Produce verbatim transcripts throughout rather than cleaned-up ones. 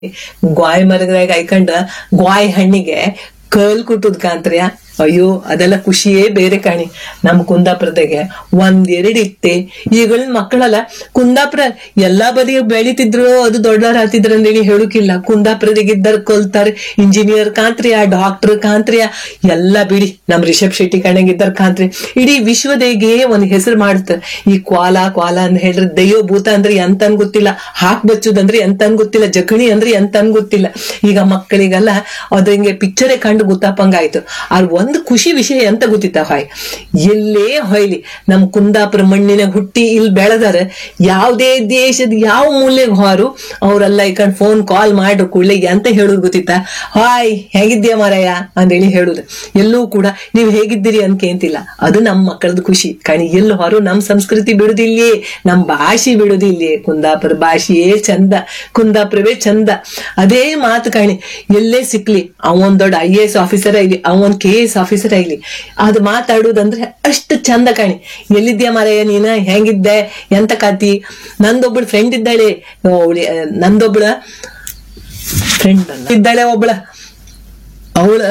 ಗ್ವಾಯ್ ಮರದಾಗ ಐಕಂಡ ಗ್ವಾಯ್ ಹಣ್ಣಿಗೆ ಕಲ್ ಕುಟ್ಟುದ್ ಕಾಂತ್ರಿಯ ಅಯ್ಯೋ ಅದೆಲ್ಲ ಖುಷಿಯೇ ಬೇರೆ ಕಾಣಿ. ನಮ್ ಕುಂದಾಪುರದಾಗೆ ಒಂದ್ ಎರಡ್ ಇತ್ತೆ ಈಗಳ ಮಕ್ಕಳಲ್ಲ ಕುಂದಾಪುರ ಎಲ್ಲಾ ಬದಿಯ ಬೆಳಿತಿದ್ರು ಅದು ದೊಡ್ಡವ್ರ ಹಾತಿದ್ರ ಅಂತೇಳಿ ಹೇಳುಕಿಲ್ಲ. ಕುಂದಾಪುರದಾಗಿದ್ದಾರ ಕಲ್ತಾರ ಇಂಜಿನಿಯರ್ ಕಾಂತ್ರಿಯ ಡಾಕ್ಟರ್ ಕಾಂತ್ರಿಯ ಎಲ್ಲಾ ಬಿಡಿ ನಮ್ ರಿಷಬ್ ಶೆಟ್ಟಿ ಕಣಗಿದ್ದಾರ ಕಾಂತ್ರಿ ಇಡೀ ವಿಶ್ವದಾಗೆ ಒಂದ್ ಹೆಸರು ಮಾಡ್ತಾರ. ಈ ಕ್ವಾಲ ಕ್ವಾಲ ಅಂತ ಹೇಳ್ರಿ ದೈವ ಭೂತ ಅಂದ್ರೆ ಎಂತನ್ ಗೊತ್ತಿಲ್ಲ, ಹಾಕ್ ಬಚ್ಚುದಂದ್ರೆ ಎಂತನ್ ಗೊತ್ತಿಲ್ಲ, ಜಕಣಿ ಅಂದ್ರೆ ಎಂತನ್ ಗೊತ್ತಿಲ್ಲ. ಈಗ ಮಕ್ಕಳಿಗೆಲ್ಲ ಅದ ಹಿಂಗೆ ಪಿಕ್ಚರೇ ಕಂಡು ಗೊತ್ತಾಪಂಗಾಯ್ತು. ಆರ್ ಒಂದು ಖುಷಿ ವಿಷಯ ಎಂತ ಗೊತ್ತಿತ್ತ ಹಾಯ್ ಎಲ್ಲೇ ಹೊಯ್ಲಿ ನಮ್ ಕುಂದಾಪುರ ಮಣ್ಣಿನ ಹುಟ್ಟಿ ಇಲ್ಲಿ ಬೆಳೆದಾರ ಯಾವ್ದೇ ದೇಶದ ಯಾವ ಮೂಲೆಗೆ ಹೋರು ಅವ್ರೆಲ್ಲ ಈ ಕಣ್ ಫೋನ್ ಕಾಲ್ ಮಾಡ್ರು ಕೂಡ್ಲೆ ಎಂತ ಹೇಳುದು ಗೊತ್ತಿತ್ತ, ಹಾಯ್ ಹೇಗಿದ್ಯಾ ಮಾರಾಯ ಅಂತೇಳಿ ಹೇಳುದು. ಎಲ್ಲೂ ಕೂಡ ನೀವ್ ಹೇಗಿದ್ದೀರಿ ಅನ್ಕೇಂತಿಲ್ಲ. ಅದು ನಮ್ ಮಕ್ಕಳದ ಖುಷಿ ಕಣಿ. ಎಲ್ಲಿ ಹೊರು ನಮ್ ಸಂಸ್ಕೃತಿ ಬಿಡುದಿಲ್ಲೇ, ನಮ್ ಭಾಷೆ ಬಿಡುದಿಲ್ಲೇ. ಕುಂದಾಪುರ ಭಾಷೆಯೇ ಚಂದ, ಕುಂದಾಪುರವೇ ಚಂದ. ಅದೇ ಮಾತು ಕಾಣಿ ಎಲ್ಲೇ ಸಿಕ್ಲಿ ಅವನ್ ದೊಡ್ಡ ಐ ಎ ಎಸ್ ಆಫೀಸರ್ ಆಗ್ಲಿ ಅವನ್ ಕೆ ಎಸ್ ಆಫೀಸರ್ ಆಗ್ಲಿ ಅದು ಮಾತಾಡುದಂದ್ರೆ ಅಷ್ಟು ಚಂದ ಕಾಣಿ. ಎಲ್ಲಿದ್ಯಾ ಮಾರಾಯ ನೀನ, ಹೆಂಗಿದ್ದೆ, ಎಂತ ಕಾತಿ. ನಂದೊಬ್ಬಳು ಫ್ರೆಂಡ್ ಇದ್ದಾಳೆ, ನಂದೊಬ್ಳ ಫ್ರೆಂಡ್ ಇದ್ದಾಳೆ ಒಬ್ಳ ಅವಳ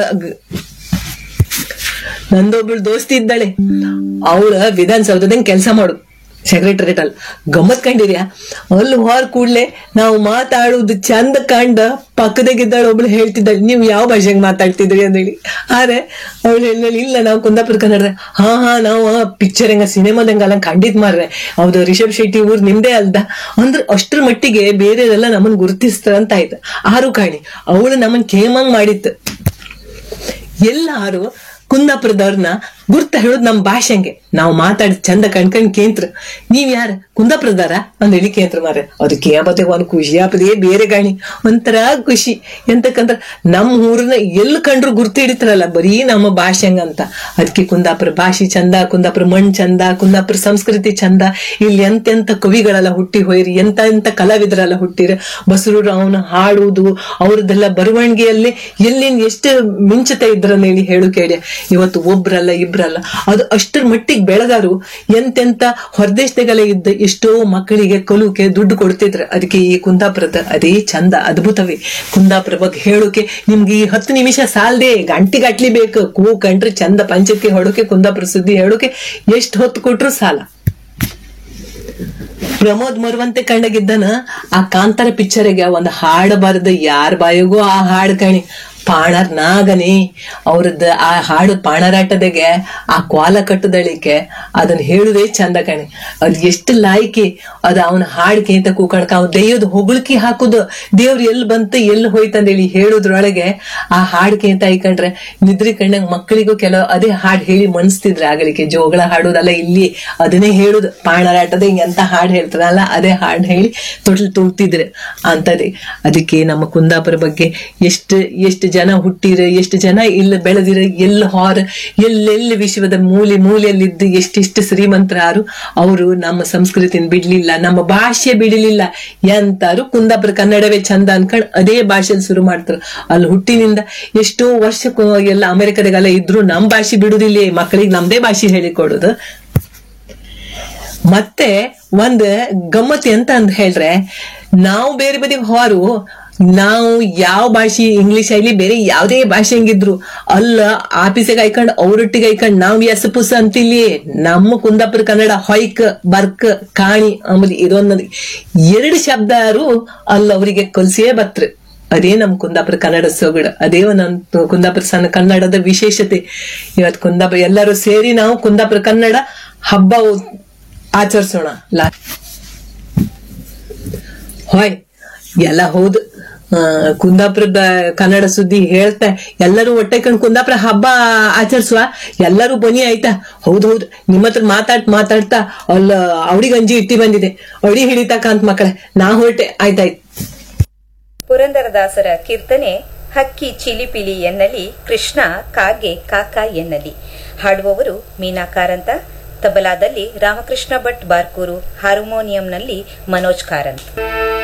ನಂದೊಬ್ಳು ದೋಸ್ತಿ ಇದ್ದಾಳೆ, ಅವಳ ವಿಧಾನಸೌಧದಂಗ್ ಕೆಲ್ಸ ಮಾಡು ಸೆಕ್ರೆಟರಿಯೇಟ್ ಅಲ್ಲಿ. ಗಮ್ಮತ್ ಕಂಡಿರ್ಯಾ ಅಲ್ಲಿ ಹೊರ ಕೂಡ್ಲೆ ನಾವು ಮಾತಾಡುದು ಚಂದ ಕಂಡ ಪಕ್ಕದಾಗಿದ್ದಾಳೆ ಒಬ್ಳು ಹೇಳ್ತಿದ್ದಾಳೆ ನೀವು ಯಾವ ಭಾಷೆಗೆ ಮಾತಾಡ್ತಿದ್ರಿ ಅಂತೇಳಿ. ಆದ್ರೆ ಅವಳು ಹೇಳಿ ಇಲ್ಲ ನಾವು ಕುಂದಾಪುರ ಕನ್ನಡ. ಹಾ ಹಾ ನಾವು ಪಿಕ್ಚರ್ ಹೆಂಗ ಸಿನಿಮಾದಂಗಲ್ಲ ಖಂಡಿತ್ ಮಾರ್ರೆ ಹೌದು ರಿಷಬ್ ಶೆಟ್ಟಿ ಊರ್ ನಿಮ್ದೇ ಅಲ್ದ ಅಂದ್ರೆ ಅಷ್ಟ್ರ ಮಟ್ಟಿಗೆ ಬೇರೆದೆಲ್ಲ ನಮ್ಮನ್ ಗುರುತಿಸ್ತಾರ ಅಂತ ಆಯ್ತು. ಆರು ಕಾಣಿ ಅವಳು ನಮ್ಮನ್ ಕೇಮಂಗ್ ಮಾಡಿತ್ತು. ಎಲ್ಲಾರು ಕುಂದಾಪುರದವ್ರನ್ನ ಗುರ್ತ ಹೇಳುದ್ ನಮ್ ಭಾಷೆಂಗೆ ನಾವು ಮಾತಾಡಿ ಚಂದ ಕಣ್ಕಂಡ್ ಕೇಂದ್ರ ನೀವ್ ಯಾರ ಕುಂದಾಪುರದಾರ ಅಂದ್ ಹೇಳಿ ಕೇಂದ್ರ ಮಾರ ಅದು ಕೇಬತ್ತೆ ಒಂದ್ ಖುಷಿ ಆಪದೇ ಬೇರೆ ಗಾಣಿ ಒಂಥರ ಖುಷಿ. ಎಂತಕ್ಕಂದ್ರ ನಮ್ ಊರನ್ನ ಎಲ್ಲಿ ಕಂಡ್ರು ಗುರ್ತು ಹಿಡಿತಾರಲ್ಲ ಬರೀ ನಮ್ಮ ಭಾಷೆಂಗ ಅಂತ. ಅದಕ್ಕೆ ಕುಂದಾಪುರ ಭಾಷೆ ಚಂದ, ಕುಂದಾಪುರ ಮಣ್ ಚಂದ, ಕುಂದಾಪುರ ಸಂಸ್ಕೃತಿ ಚಂದ. ಇಲ್ಲಿ ಎಂತೆಂತ ಕವಿಗಳೆಲ್ಲ ಹುಟ್ಟಿ ಹೋಯ್ರಿ, ಎಂತ ಎಂತ ಕಲಾವಿದರೆಲ್ಲ ಹುಟ್ಟಿರ. ಬಸರೂರು ಅವನ ಹಾಡುವುದು ಅವ್ರದ್ದೆಲ್ಲ ಬರವಣಿಗೆಯಲ್ಲಿ ಎಲ್ಲಿಂದ ಎಷ್ಟು ಮಿಂಚತೆ ಇದ್ರನ್ನ ಹೇಳಿ ಹೇಳು ಕೇಳಿ. ಇವತ್ತು ಒಬ್ರಲ್ಲ ಇಬ್ರಲ್ಲ ಅದು ಅಷ್ಟರ ಮಟ್ಟಿಗೆ ಬೆಳೆದಾರು. ಎಂತೆಂತ ಹೊರದೇಶದಾಗೆಲ್ಲ ಇದ್ದ ಎಷ್ಟೋ ಮಕ್ಕಳಿಗೆ ಕಲುಕೆ ದುಡ್ಡು ಕೊಡ್ತಿದ್ರ. ಅದಕ್ಕೆ ಈ ಕುಂದಾಪುರದ ಅದೇ ಚಂದ ಅದ್ಭುತವೇ. ಕುಂದಾಪುರ ಬಗ್ಗೆ ಹೇಳೋಕೆ ನಿಮ್ಗೆ ಈ ಹತ್ತು ನಿಮಿಷ ಸಾಲದೆ ಗಂಟೆಗಟ್ಲಿ ಬೇಕು. ಕೂ ಕಂಡ್ರೆ ಚಂದ ಪಂಚಕ್ಕೆ ಹೊಡೋಕೆ ಕುಂದಾಪುರ ಸುದ್ದಿ ಹೇಳೋಕೆ ಎಷ್ಟು ಹೊತ್ತು ಕೊಟ್ರು ಸಾಲ. ಪ್ರಮೋದ್ ಮರುವಂತೆ ಕಂಡಗಿದ್ದನ ಆ ಕಾಂತಾರ ಪಿಕ್ಚರ್ಗೆ ಒಂದ್ ಹಾಡು ಬರೆದ ಯಾರ ಬಾಯಿಗೂ ಆ ಹಾಡು ಕಣಿ ಪಾಣರ್ ನಾಗನಿ ಅವ್ರದ್ದು ಆ ಹಾಡು ಪಾಣರಾಟದಾಗೆ ಆ ಕ್ವಾಲ ಕಟ್ಟದಳಿಕೆ ಅದನ್ನ ಹೇಳುದೇ ಚಂದ ಕಣಿ. ಅದ್ ಎಷ್ಟು ಲಾಯ್ಕಿ ಅದ ಅವನ ಹಾಡ್ಕೆ ಅಂತ ಕೂಕಣಕ ಅವ್ ದೆಯ್ಯದ ಹೊಗಳಿಕೆ ಹಾಕುದು ದೇವ್ರು ಎಲ್ಲಿ ಬಂತು ಎಲ್ಲಿ ಹೋಯ್ತಂದೇಳಿ ಹೇಳುದ್ರೊಳಗೆ ಆ ಹಾಡ್ಕೆ ಅಂತ ಐಕಂಡ್ರೆ ನಿದ್ರಿ ಕಣ್ಣಂಗ್ ಮಕ್ಕಳಿಗೂ ಕೆಲವು ಅದೇ ಹಾಡ್ ಹೇಳಿ ಮನ್ಸ್ತಿದ್ರೆ ಆಗಲಿಕ್ಕೆ ಜೋಗಳ ಹಾಡೋದಲ್ಲ ಇಲ್ಲಿ ಅದನ್ನೇ ಹೇಳುದು ಪಾಣರಾಟದ ಹಿಂಗೆಂತ ಹಾಡ್ ಹೇಳ್ತಾರಲ್ಲ ಅದೇ ಹಾಡ್ ಹೇಳಿ ತೊಟ್ಲು ತುಳ್ತಿದ್ರೆ ಅಂತದೇ. ಅದಕ್ಕೆ ನಮ್ಮ ಕುಂದಾಪುರ ಬಗ್ಗೆ ಎಷ್ಟು ಎಷ್ಟು ಜನ ಹುಟ್ಟಿರ, ಎಷ್ಟು ಜನ ಇಲ್ಲಿ ಬೆಳೆದಿರ, ಎಲ್ಲಿ ಹಾರ ಎಲ್ಲೆಲ್ಲಿ ವಿಶ್ವದ ಮೂಲೆ ಮೂಲೆಯಲ್ಲಿದ್ದು ಎಷ್ಟೆಷ್ಟು ಶ್ರೀಮಂತರಾರು ಅವರು ನಮ್ಮ ಸಂಸ್ಕೃತಿನ ಬಿಡ್ಲಿಲ್ಲ, ನಮ್ಮ ಭಾಷೆ ಬಿಡಲಿಲ್ಲ. ಎಂತಾರು ಕುಂದಾಪುರ ಕನ್ನಡವೇ ಚಂದ ಅನ್ಕೊಂಡ್ ಅದೇ ಭಾಷೆಯಲ್ಲಿ ಶುರು ಮಾಡ್ತಾರ. ಅಲ್ಲಿ ಹುಟ್ಟಿನಿಂದ ಎಷ್ಟೋ ವರ್ಷಕ್ಕೂ ಎಲ್ಲ ಅಮೆರಿಕದಾಗೆಲ್ಲ ಇದ್ರು ನಮ್ ಭಾಷೆ ಬಿಡುದಿಲ್ಲ, ಮಕ್ಕಳಿಗೆ ನಮ್ದೇ ಭಾಷೆ ಹೇಳಿಕೊಡುದು. ಮತ್ತೆ ಒಂದ್ ಗಮ್ಮತ್ ಎಂತ ಅಂತ ಹೇಳ್ರೆ ನಾವು ಬೇರೆ ಬದಿಗೆ ಹೊರು ನಾವು ಯಾವ ಭಾಷೆ ಇಂಗ್ಲಿಷ್ ಆಗ್ಲಿ ಬೇರೆ ಯಾವ್ದೇ ಭಾಷೆ ಹೆಂಗಿದ್ರು ಅಲ್ಲ ಆಫೀಸಿಗೆ ಐಕೊಂಡ್ ಅವ್ರೊಟ್ಟಿಗೆ ಐಕೊಂಡ್ ನಾವ್ ಎಸ್ ಪುಸ್ ಅಂತಿಲ್ಲಿ ನಮ್ಮ ಕುಂದಾಪುರ ಕನ್ನಡ ಹೊಯ್ಕ್ ಬರ್ಕ್ ಕಾಣಿ ಅಂಬುದು ಇದೊಂದ್ ಎರಡು ಶಬ್ದಾರು ಅಲ್ಲ ಅವರಿಗೆ ಕಲ್ಸಿಯೇ ಬತ್ರು. ಅದೇ ನಮ್ ಕುಂದಾಪುರ ಕನ್ನಡ ಸೊಗಡು, ಅದೇ ನಮ್ ಕುಂದಾಪುರ ಸಣ್ಣ ಕನ್ನಡದ ವಿಶೇಷತೆ. ಇವತ್ ಕುಂದಾಪುರ ಎಲ್ಲರೂ ಸೇರಿ ನಾವು ಕುಂದಾಪುರ ಕನ್ನಡ ಹಬ್ಬ ಆಚರಿಸೋಣ. ಲಾ ಹೊಯ್ ಎಲ್ಲ ಹೌದು ಕುಂದಾಪುರದ ಕನ್ನಡ ಸುದ್ದಿ ಹೇಳ್ತಾ ಎಲ್ಲರೂ ಒಟ್ಟೆ ಕಂಡು ಕುಂದಾಪುರ ಹಬ್ಬ ಆಚರಿಸುವ ಎಲ್ಲರೂ ಬನ್ನಿ ಆಯ್ತಾ. ಹೌದ್ ಹೌದು ನಿಮ್ಮ ಹತ್ರ ಮಾತಾಡ್ ಮಾತಾಡ್ತಾ ಅಲ್ಲ ಅವಡಿ ಗಂಜಿ ಇಟ್ಟಿ ಬಂದಿದೆ ಅವಡಿ ಹಿಡಿತಕ್ಕಂತ ಮಕ್ಕಳೇ ನಾ ಹೊರಟೆ ಆಯ್ತಾಯ್ತು. ಪುರಂದರದಾಸರ ಕೀರ್ತನೆ ಹಕ್ಕಿ ಚಿಲಿಪಿಲಿ ಎನ್ನಲಿ ಕೃಷ್ಣ ಕಾಗೆ ಕಾಕ ಎನ್ನಲಿ. ಹಾಡುವವರು ಮೀನಾ ಕಾರಂತ, ತಬಲಾದಲ್ಲಿ ರಾಮಕೃಷ್ಣ ಭಟ್ ಬಾರ್ಕೂರು, ಹಾರ್ಮೋನಿಯಂನಲ್ಲಿ ಮನೋಜ್ ಕಾರಂತ್.